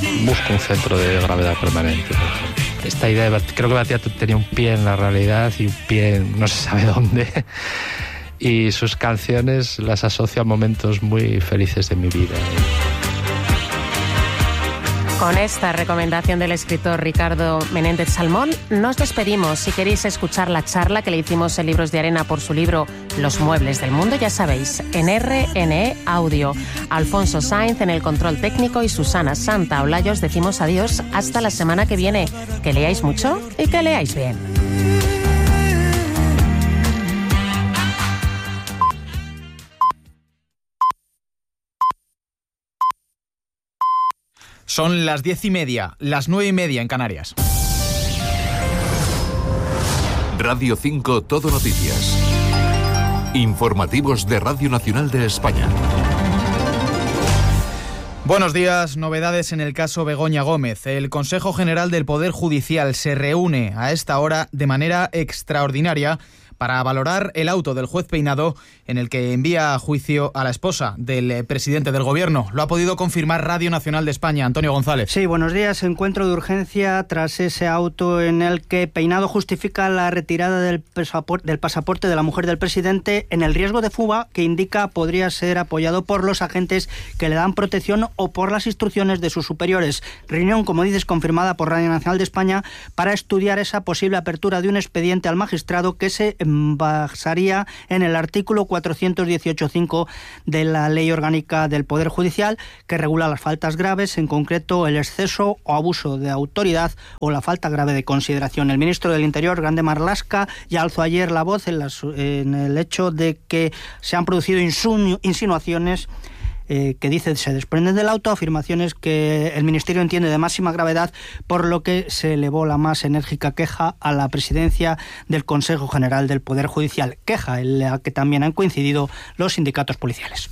busco un centro de gravedad permanente, por ejemplo. Esta idea, creo que Battiato tenía un pie en la realidad y un pie en no se sabe dónde. Y sus canciones las asocio a momentos muy felices de mi vida. Con esta recomendación del escritor Ricardo Menéndez Salmón, nos despedimos. Si queréis escuchar la charla que le hicimos en Libros de Arena por su libro Los Muebles del Mundo, ya sabéis, en RNE Audio. Alfonso Sainz en el control técnico y Susana Santaolalla os decimos adiós hasta la semana que viene. Que leáis mucho y que leáis bien. Son las 10:30, las 9:30 en Canarias. Radio 5 Todo Noticias. Informativos de Radio Nacional de España. Buenos días, novedades en el caso Begoña Gómez. El Consejo General del Poder Judicial se reúne a esta hora de manera extraordinaria para valorar el auto del juez Peinado en el que envía a juicio a la esposa del presidente del Gobierno. Lo ha podido confirmar Radio Nacional de España, Antonio González. Sí, buenos días. Encuentro de urgencia tras ese auto en el que Peinado justifica la retirada del pasaporte de la mujer del presidente en el riesgo de fuga que indica podría ser apoyado por los agentes que le dan protección o por las instrucciones de sus superiores. Reunión, como dices, confirmada por Radio Nacional de España para estudiar esa posible apertura de un expediente al magistrado que se basaría en el artículo 418.5 de la Ley Orgánica del Poder Judicial, que regula las faltas graves, en concreto el exceso o abuso de autoridad o la falta grave de consideración. El ministro del Interior, Grande Marlaska, ya alzó ayer la voz en el hecho de que se han producido insinuaciones que dice se desprenden del auto, afirmaciones que el Ministerio entiende de máxima gravedad, por lo que se elevó la más enérgica queja a la presidencia del Consejo General del Poder Judicial, queja en la que también han coincidido los sindicatos policiales.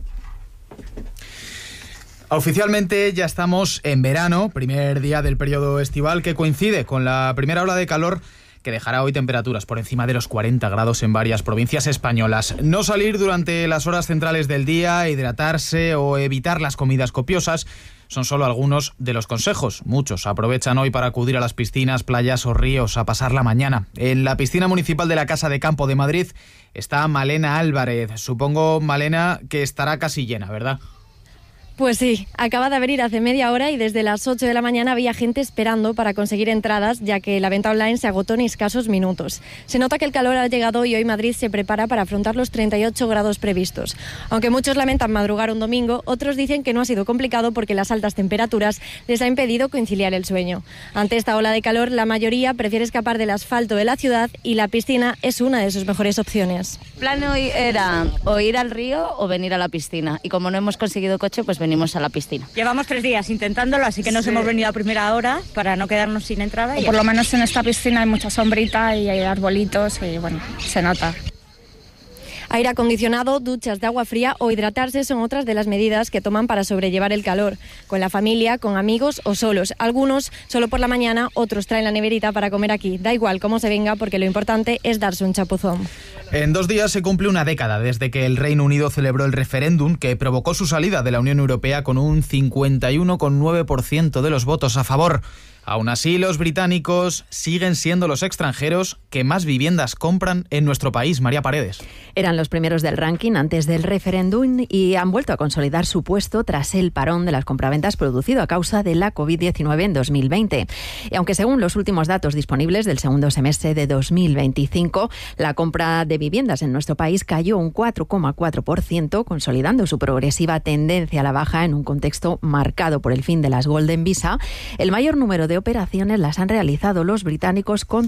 Oficialmente ya estamos en verano, primer día del periodo estival que coincide con la primera ola de calor que dejará hoy temperaturas por encima de los 40 grados en varias provincias españolas. No salir durante las horas centrales del día, hidratarse o evitar las comidas copiosas son solo algunos de los consejos. Muchos aprovechan hoy para acudir a las piscinas, playas o ríos a pasar la mañana. En la piscina municipal de la Casa de Campo de Madrid está Malena Álvarez. Supongo, Malena, que estará casi llena, ¿verdad? Pues sí, acaba de abrir hace media hora y desde las 8 de la mañana había gente esperando para conseguir entradas, ya que la venta online se agotó en escasos minutos. Se nota que el calor ha llegado y hoy Madrid se prepara para afrontar los 38 grados previstos. Aunque muchos lamentan madrugar un domingo, otros dicen que no ha sido complicado porque las altas temperaturas les ha impedido conciliar el sueño. Ante esta ola de calor, la mayoría prefiere escapar del asfalto de la ciudad y la piscina es una de sus mejores opciones. El plan hoy era o ir al río o venir a la piscina, y como no hemos conseguido coche, pues venimos a la piscina. Llevamos 3 días intentándolo, así que nos hemos venido a primera hora para no quedarnos sin entrada. Por lo menos en esta piscina hay mucha sombrita y hay arbolitos y bueno, se nota. Aire acondicionado, duchas de agua fría o hidratarse son otras de las medidas que toman para sobrellevar el calor, con la familia, con amigos o solos. Algunos solo por la mañana, otros traen la neverita para comer aquí. Da igual cómo se venga, porque lo importante es darse un chapuzón. En 2 días se cumple una década desde que el Reino Unido celebró el referéndum que provocó su salida de la Unión Europea con un 51,9% de los votos a favor. Aún así, los británicos siguen siendo los extranjeros que más viviendas compran en nuestro país. María Paredes. Eran los primeros del ranking antes del referéndum y han vuelto a consolidar su puesto tras el parón de las compraventas producido a causa de la COVID-19 en 2020. Y aunque según los últimos datos disponibles del segundo semestre de 2025, la compra de viviendas en nuestro país cayó un 4,4%, consolidando su progresiva tendencia a la baja en un contexto marcado por el fin de las Golden Visa, el mayor número de operaciones las han realizado los británicos, con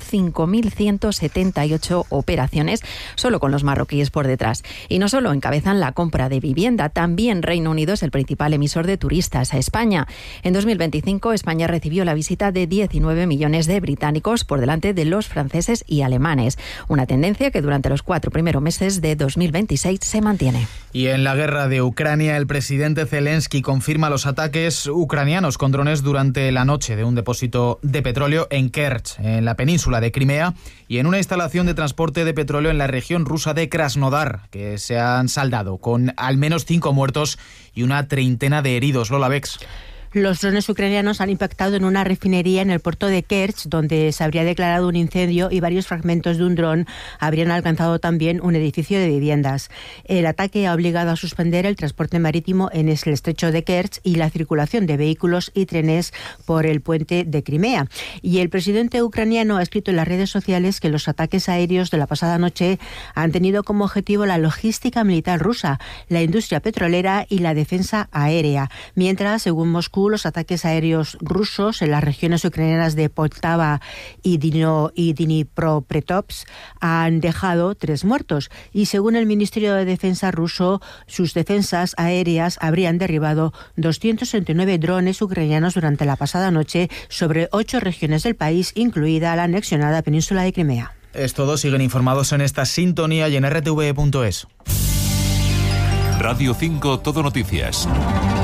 5.178 operaciones, solo con los marroquíes por detrás. Y no solo encabezan la compra de vivienda, también Reino Unido es el principal emisor de turistas a España. En 2025, España recibió la visita de 19 millones de británicos por delante de los franceses y alemanes, una tendencia que durante los 4 primeros meses de 2026 se mantiene. Y en la guerra de Ucrania, el presidente Zelensky confirma los ataques ucranianos con drones durante la noche de un depósito de petróleo en Kerch, en la península de Crimea, y en una instalación de transporte de petróleo en la región rusa de Krasnodar, que se han saldado con al menos 5 muertos y una treintena de heridos. Lola Bex. Los drones ucranianos han impactado en una refinería en el puerto de Kerch, donde se habría declarado un incendio y varios fragmentos de un dron habrían alcanzado también un edificio de viviendas. El ataque ha obligado a suspender el transporte marítimo en el estrecho de Kerch y la circulación de vehículos y trenes por el puente de Crimea. Y el presidente ucraniano ha escrito en las redes sociales que los ataques aéreos de la pasada noche han tenido como objetivo la logística militar rusa, la industria petrolera y la defensa aérea. Mientras, según Moscú, los ataques aéreos rusos en las regiones ucranianas de Poltava y Dnipropetrovsk han dejado 3 muertos. Y según el Ministerio de Defensa ruso, sus defensas aéreas habrían derribado 269 drones ucranianos durante la pasada noche sobre 8 regiones del país, incluida la anexionada península de Crimea. Es todo, siguen informados en esta sintonía y en rtve.es. Radio 5 Todo Noticias.